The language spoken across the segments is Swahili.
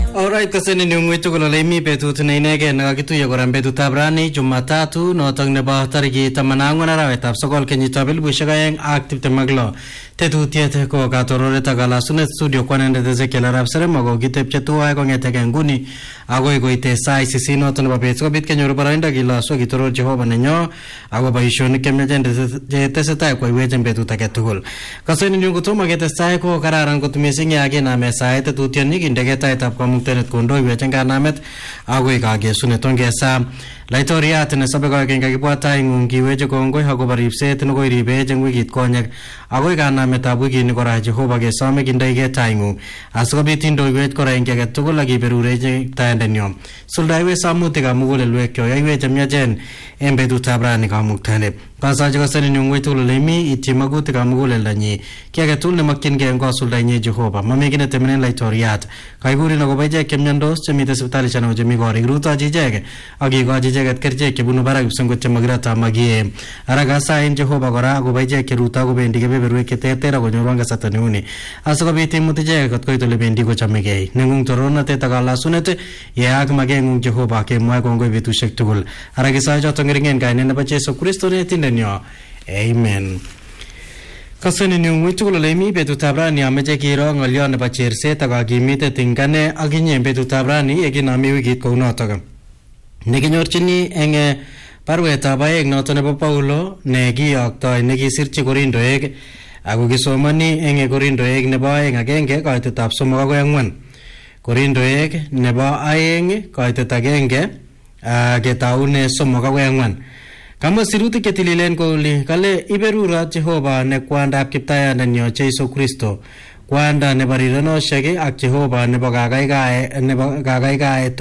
Alright, kaseni ni ngwitu kulole mi betut na inege nakakituye koran betutab rani Jumatatu notok nebo tariki 14 arawetab 9 kenyitab 2026. Tetutiet ko katororet ak kalasunet studio kwanendet Ezekiel Arap Serem ko kitepche tuwai kong'etege nguni agoi koite sai 8 notok nebo bet sikobit kenyoru boroindo kilosu kitoror Jehova nenyo ako boisionik chemyachen chetesetai koiwech eng betut age tugul. Kaseni ni kotomo ketestai ko kararan kot mising ya kiname sait tetutioni kindege taitab komuktenet kondoiwech eng kanamet agoi kagesunet ongesa laitoriat nesobe koigeny kakibwata ing'ung kiweche kongoi akobo ripset nekoi ribech eng wikit konyek agoi kanametab wikini kora Jehova kesome kindoige taing'ung asikobit indoiwech kora eng age tugul akiberurech taendenyo suldaiwech samutikab mugulelwekyok yaiwech chemyachen eng betutab rani kamuktaindet kasache kaseni nyungwech tugul ole imi ityi magutikab muguleldonyi ki age tugul nemokyingei eng kosuldainyi Jehova mami ki netemenen laitoriat kaikurin akobo ichek chemyandos chemite sipitalishek anan chemi korik rutochi ichek akikochi icheket kerichek chebunu barak kipsengot chemakirata makie ara kasain Jehova kora akobo ichek cheruto kobendi kebeberwek cheterter akonyoru eng kasarta neuni asikobit imut ichek kot koit ole bendi kochamegei neng'ung torornatet ak kalasunet yeak mageng'ung Jehova kemwae kongoi betusiek tugul ara kisae choto ngeringen kainet nebo Jesu Kristo netindenyo amen. Kaseni ni ng'wit tugul ole imi betutab rani ameche kiro ng'olyo nebo cherset ak akimitet ing ane ak inye betutab rani yekinami wikit kounotok nekinyorchini eng barwetab aeng noto nebo Paulo nekiyoktoi nekisirchi Korindoek ako kisomani eng Korindoek nebo aeng agenge kaitetab 3 agoi 4 Korindoek nebo aeng kaitet agenge ketaune 3 agoi 4 kama sirutik chetililen kole kale iberurat Jehova ne kwandab kiptayandenyo Jesu Kristo kwanda nebo rirenosiek ak Jehova nebo kagaigae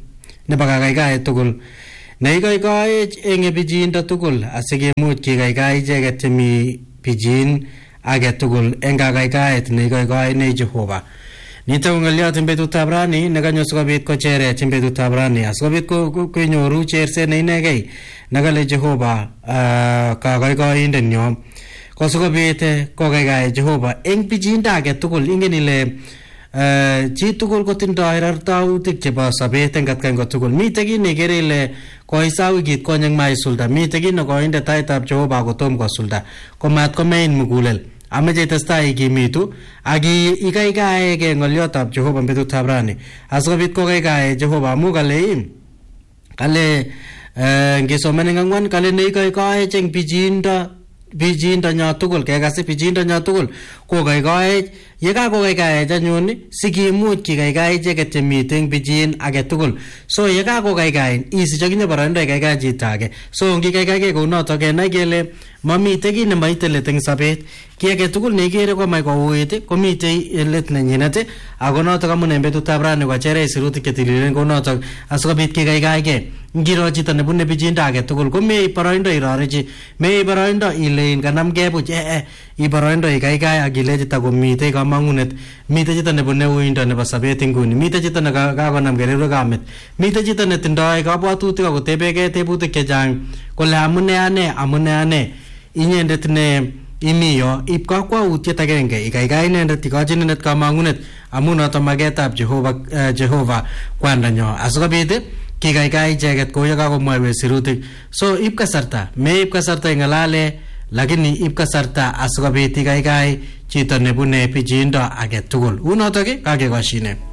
tugul neigaigaech eng bijindo tugul asikemuch kigaigai icheket chemi bijin age tugul eng kagaigaet neigaigae ne Jehova. Nito ng'olyot eng betutab rani nekanyo sikobit kocherech eng betutab rani asikobit konyoru cherset neinegei nakale Jehova kagaigaindenyo kosikobit kogaigae Jehova eng bijindo age tugul. Ingen ile chi tugul kotindoi rartautik chebo sobet eng atkan tugul. Mitei kit nekere ile koisa wikit konyek maisulda, mitei kit nekoinde taitab Jehova kotom kosulda komat komein mugulel. Ameche testai ikimitu ak igaigaege ng'olyotab Jehova betutab rani asikobit kogaigae Jehova amu kale ngisoman eng 4 kale neigaigaech eng bijindo nyo tugul kekase bijindo nyo tugul kogaigaech yekakogaigaech anyun sikimuch kigaigae icheket chemite eng bijin age tugul so yekakogaigae isich akinye boroindo igaigae chito age so ngigaigae kounotok kenai kele mamite ki nemaite let eng sobet ki age tugul neikere komach kouit komitei let nenyinet ako notok amune eng betutab rani kocherech sirutik chetililen kounotok asikobit kigaigaege ngiro chito nebune bijindo age tugul komei boroindo irorechi mei boroindo ilein kanamgei buch iboroindo igaigae ak ilechi takomitei kamang'unet mitei chito nebune uindo nebo sobet inguni mitei chito nekakonam kererwek kamet mitei chito netindoi kabwatutik akotebegei tebutik chechang kole amune ane inyendet ne imiyo ib kakwautiet agenge igaigae inendet ikochi inendet kamang'unet amu noto magetab Jehova kwandanyo asikobit kigaigae icheket kou yekakomwaiwech sirutik so ib kasarta meib kasarta ing'alale lakini ib kasarta asikobit igaigae chito nebune bijindo age tugul unotok kakekashine.